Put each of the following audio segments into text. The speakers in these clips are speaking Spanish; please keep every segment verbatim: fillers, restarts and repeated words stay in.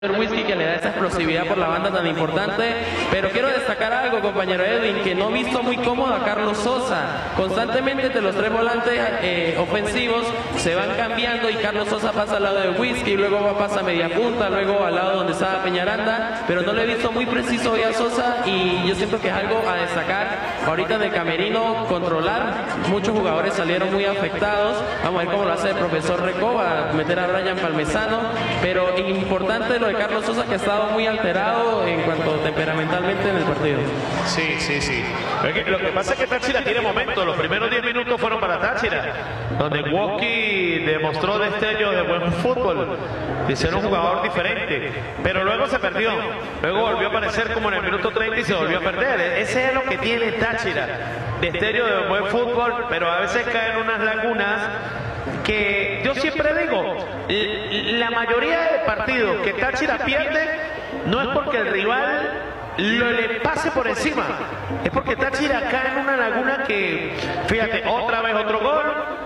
El whisky que le da esa explosividad por la banda tan importante, pero quiero destacar algo, compañero Edwin, que no he visto muy cómodo a Carlos Sosa. Constantemente de los tres volantes eh, ofensivos se van cambiando y Carlos Sosa pasa al lado de whisky, luego va pasa a media punta, luego al lado donde estaba Peñaranda, pero no lo he visto muy preciso hoy a Sosa y yo siento que es algo a destacar. Ahorita en el camerino controlar, muchos jugadores salieron muy afectados. Vamos a ver cómo lo hace el profesor Recoba, meter a Brian Palmesano, pero importante lo de Carlos Sosa, que ha estado muy alterado en cuanto temperamentalmente en el partido. Sí, sí, sí. Lo que pasa es que Táchira tiene momentos. Los primeros diez minutos fueron para Táchira, donde Woki demostró destello de buen fútbol, de ser un jugador diferente, pero luego se perdió. Luego volvió a aparecer como en el minuto treinta y se volvió a perder. Ese es lo que tiene Táchira, destello de buen fútbol, pero a veces caen unas lagunas que yo siempre digo, la mayoría de partidos que Táchira pierde no es porque el rival lo le pase por encima, es porque Táchira cae en una laguna que, fíjate, otra vez otro gol,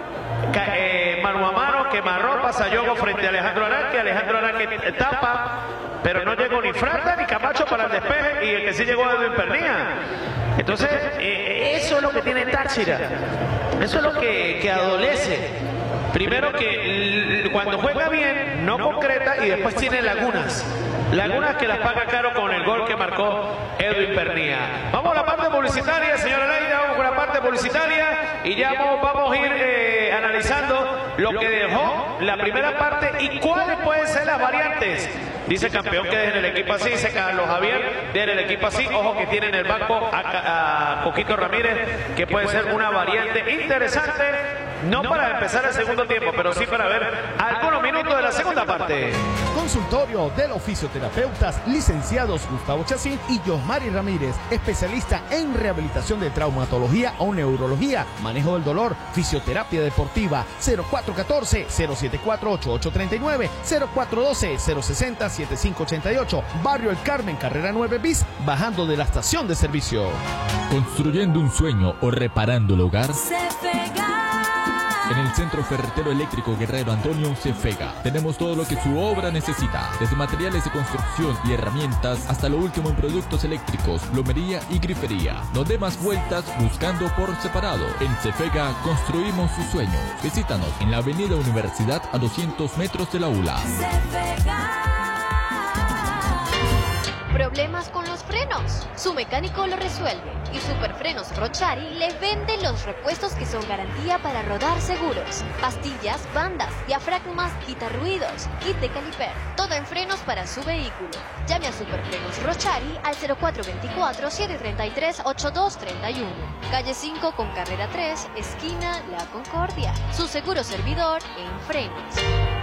eh, mano a mano, quemarropa, Sayogo frente a Alejandro Araque, Alejandro Araque tapa, pero no llegó ni Frata ni Camacho para el despeje y el que sí llegó es Edwin Pernía. Entonces, eh, eso es lo que tiene Táchira, eso es lo que, que adolece. Primero que cuando juega bien, no concreta y después tiene lagunas. Lagunas que las paga caro con el gol que marcó Edwin Pernía. Vamos a la parte publicitaria, señora Leida, vamos con la parte publicitaria y ya vamos, vamos a ir eh, analizando lo que dejó la primera parte y cuáles pueden ser las variantes. Dice campeón que dejen el equipo así, dice Carlos Javier, dejen el equipo así, ojo que tiene en el banco a, a Coquito Ramírez, que puede ser una variante interesante, no para empezar el segundo tiempo, pero sí para ver algunos minutos de la segunda parte. Consultorio de los fisioterapeutas licenciados Gustavo Chacín y Josmari Ramírez, especialista en rehabilitación de traumatología o neurología, manejo del dolor, fisioterapia deportiva, cero cuatro uno cuatro, cero siete cuatro, ocho ocho tres nueve, cero cuatro uno dos, cero seis cero, siete cinco ocho ocho, Barrio El Carmen, carrera nueve bis, bajando de la estación de servicio. Construyendo un sueño o reparando el hogar. En el Centro Ferretero Eléctrico Guerrero Antonio Cefega tenemos todo lo que su obra necesita, desde materiales de construcción y herramientas hasta lo último en productos eléctricos, plomería y grifería. No dé más vueltas buscando por separado. En Cefega construimos sus sueños. Visítanos en la Avenida Universidad a doscientos metros de la U L A. ¿Problemas con los frenos? Su mecánico lo resuelve y Superfrenos Rochari le vende los repuestos que son garantía para rodar seguros. Pastillas, bandas, diafragmas, quitarruidos, kit de caliper. Todo en frenos para su vehículo. Llame a Superfrenos Rochari al cero cuatro dos cuatro, siete tres tres, ocho dos tres uno. Calle cinco con carrera tres, esquina La Concordia. Su seguro servidor en frenos.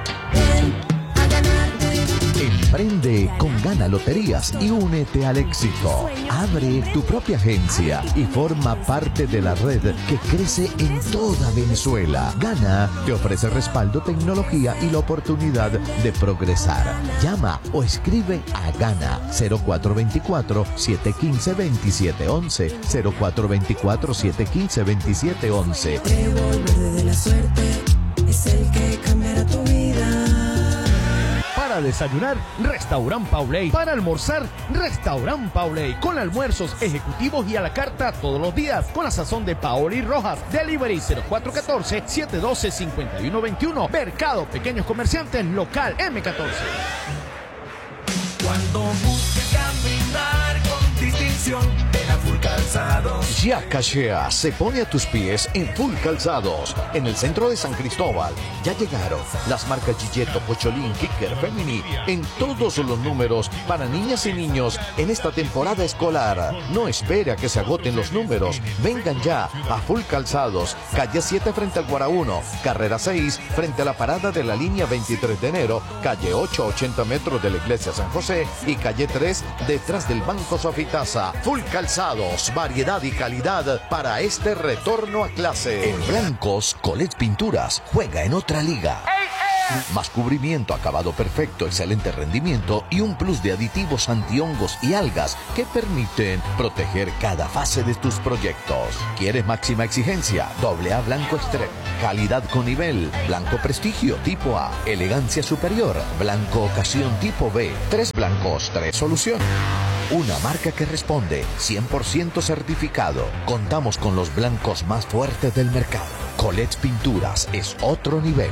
Emprende con Gana Loterías y únete al éxito. Abre tu propia agencia y forma parte de la red que crece en toda Venezuela. Gana te ofrece respaldo, tecnología y la oportunidad de progresar. Llama o escribe a Gana cero cuatro dos cuatro, siete uno cinco, dos siete uno uno, cero cuatro dos cuatro, siete uno cinco, dos siete uno uno. Revólver de la suerte es el que cambiará tu vida. Para desayunar, Restaurant Pauley. Para almorzar, Restaurant Pauley. Con almuerzos ejecutivos y a la carta todos los días. Con la sazón de Paoli Rojas. Delivery cero cuatro uno cuatro, siete uno dos, cinco uno dos uno. Mercado Pequeños Comerciantes Local M catorce. Cuando busques caminar con distinción, ven a Full Calzados. Ya Cachea se pone a tus pies en Full Calzados, en el centro de San Cristóbal. Ya llegaron las marcas Gigetto, Pocholín, Kicker, Femini, en todos los números para niñas y niños en esta temporada escolar. No espere a que se agoten los números. Vengan ya a Full Calzados, calle siete frente al Guara uno, carrera seis frente a la parada de la línea veintitrés de enero, calle ocho a ochenta metros de la iglesia San José y calle tres detrás del Banco Sofitasa. Full Calzados, variedad y calidad para este retorno a clase. En blancos, Colette Pinturas juega en otra liga. Más cubrimiento, acabado perfecto, excelente rendimiento y un plus de aditivos antihongos y algas que permiten proteger cada fase de tus proyectos. ¿Quieres máxima exigencia? Doble A Blanco Extreme. Calidad con nivel. Blanco Prestigio tipo A. Elegancia superior. Blanco Ocasión tipo B. Tres blancos, tres soluciones. Una marca que responde, cien por ciento certificado. Contamos con los blancos más fuertes del mercado. Colette Pinturas es otro nivel.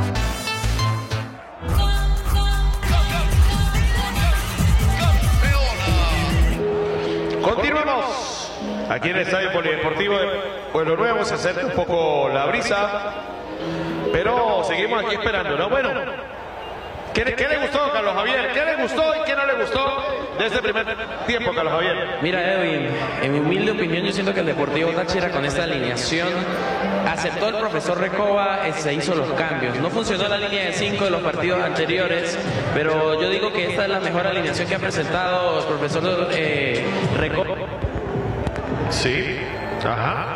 Continuamos aquí en el Estadio Polideportivo de Pueblo Nuevo. Se acerca un poco la brisa, pero seguimos aquí esperando, ¿no? Bueno, ¿qué, qué le gustó, Carlos Javier? ¿Qué le gustó y qué no le gustó de este primer tiempo, Carlos Javier? Mira, Edwin, en mi humilde opinión, yo siento que el Deportivo Táchira con esta alineación aceptó el profesor Recoba, eh, se hizo los cambios. No funcionó la línea de cinco de los partidos anteriores, pero yo digo que esta es la mejor alineación que ha presentado el profesor eh, Recoba. Sí, ajá.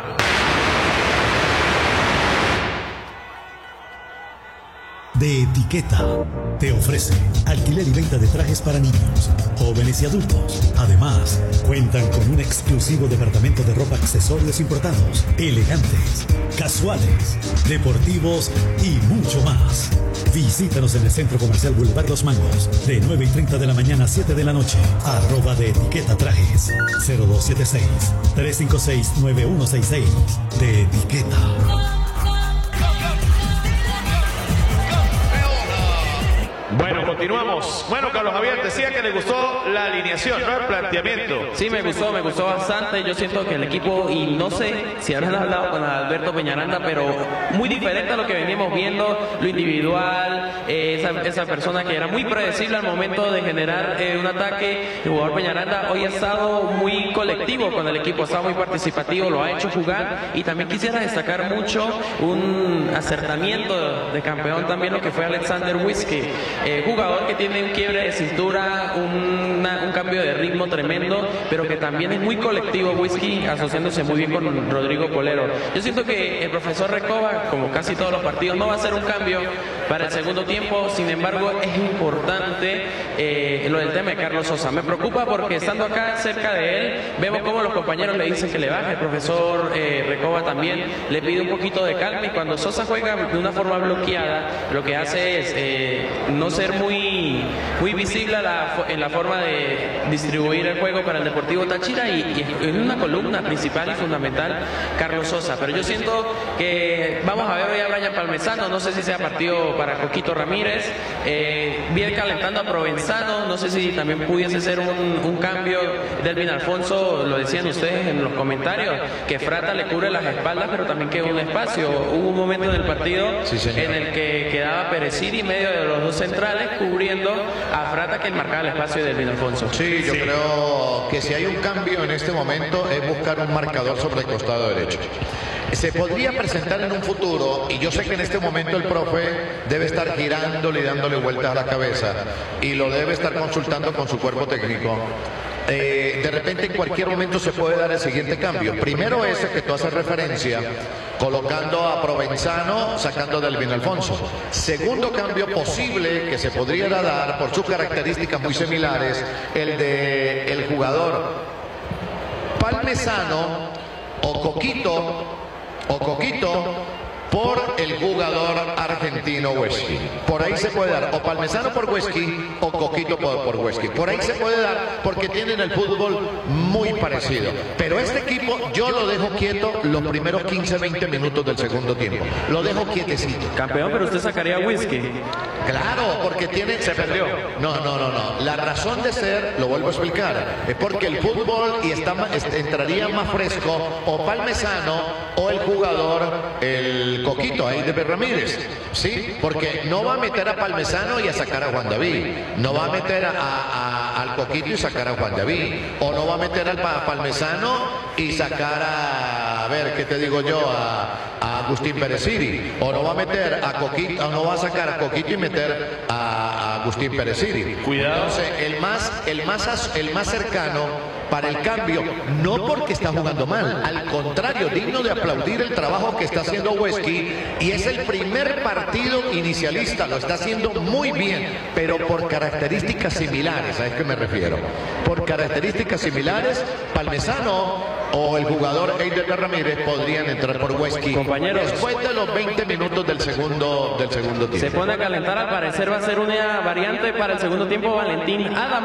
De Etiqueta te ofrece alquiler y venta de trajes para niños, jóvenes y adultos. Además, cuentan con un exclusivo departamento de ropa, accesorios importados, elegantes, casuales, deportivos y mucho más. Visítanos en el Centro Comercial Boulevard Los Mangos, de nueve y treinta de la mañana a siete de la noche. Arroba de Etiqueta Trajes, cero dos siete seis, tres cinco seis, nueve uno seis seis. De Etiqueta. Bueno, continuamos. Bueno, Carlos Javier, decía que le gustó la alineación, no el planteamiento. Sí, me gustó, me gustó bastante. Yo siento que el equipo, y no sé si habrán hablado con Alberto Peñaranda, pero muy diferente a lo que veníamos viendo, lo individual, eh, esa, esa persona que era muy predecible al momento de generar eh, un ataque. El jugador Peñaranda hoy ha estado muy colectivo con el equipo, ha estado muy participativo, lo ha hecho jugar, y también quisiera destacar mucho un acertamiento de campeón también, lo que fue Alexander Whisky. Eh, jugador que tiene un quiebre de cintura, una, un cambio de ritmo tremendo, pero que también es muy colectivo Whisky, asociándose muy bien con Rodrigo Polero. Yo siento que el profesor Recoba, como casi todos los partidos, no va a hacer un cambio para el segundo tiempo. Sin embargo, es importante eh, lo del tema de Carlos Sosa. Me preocupa porque estando acá cerca de él, vemos cómo los compañeros le dicen que le baje. El profesor eh, Recoba también le pide un poquito de calma, y cuando Sosa juega de una forma bloqueada, lo que hace es eh, no ser muy, muy visible a la, en la forma de distribuir el juego para el Deportivo Táchira, y, y es una columna principal y fundamental Carlos Sosa. Pero yo siento que vamos a ver hoy a Brian Palmesano, no sé si sea partido para Coquito Ramírez, eh, bien calentando a Provenzano, no sé si también pudiese ser un, un cambio. Delvin Alfonso, lo decían ustedes en los comentarios, que Frata le cubre las espaldas, pero también queda un espacio. Hubo un momento en el partido sí, en el que quedaba Pereciri en medio de los dos centrales, cubriendo a Frata, que marcaba el espacio de Delvin Alfonso. Sí, yo sí. creo que si hay un cambio en este momento es buscar un marcador sobre el costado derecho. Se podría presentar en un futuro, y yo sé que en este momento el profe debe estar girándole y dándole vueltas a la cabeza, y lo debe estar consultando con su cuerpo técnico. Eh, de repente en cualquier momento se puede dar el siguiente cambio. Primero ese que tú haces referencia, colocando a Provenzano, sacando a Delvin Alfonso. Segundo cambio posible que se podría dar por sus características muy similares, el de el jugador Palmesano o Coquito o Coquito por el jugador argentino Whisky. Por ahí se puede dar o Palmesano por Whisky o Coquito por, por Whisky. Por ahí se puede dar porque tienen el fútbol muy parecido. Pero este equipo yo lo dejo quieto los primeros quince, veinte minutos del segundo tiempo. Lo dejo quietecito. Campeón, pero usted sacaría Whisky. Claro, porque tiene... Se perdió. No, no, no, no. La razón de ser, lo vuelvo a explicar, es porque el fútbol y está, entraría más fresco o Palmesano o el jugador, el Coquito ahí de Ramírez, ¿sí? Porque no va a meter a Palmesano y a sacar a Juan David, no va a meter a, a, al Coquito y sacar a Juan David, o no va a meter al Palmesano y sacar a, a ver, ¿qué te digo yo? A, a Agustín Pereciri, o no va a meter a Coquito, o no va a sacar a Coquito y meter a, a Agustín Pereciri. Cuidado. Entonces, el más, el más, el más cercano para el cambio, no porque está jugando mal, al contrario, digno de aplaudir el trabajo que está haciendo Huesky, y es el primer partido inicialista, lo está haciendo muy bien, pero por características similares, ¿a qué me refiero? Por características similares, Palmesano o el jugador Eider Ramírez podrían entrar por Huesky Compañeros, después de los veinte minutos del segundo, del segundo tiempo. Se pone a calentar, al parecer va a ser una variante para el segundo tiempo Valentín Adam.